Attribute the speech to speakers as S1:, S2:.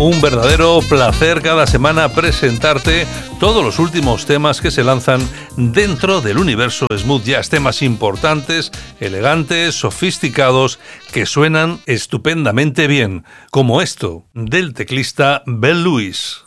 S1: Un verdadero placer cada semana presentarte todos los últimos temas que se lanzan dentro del universo smooth jazz, temas importantes, elegantes, sofisticados, que suenan estupendamente bien, como esto del teclista Ben Lewis.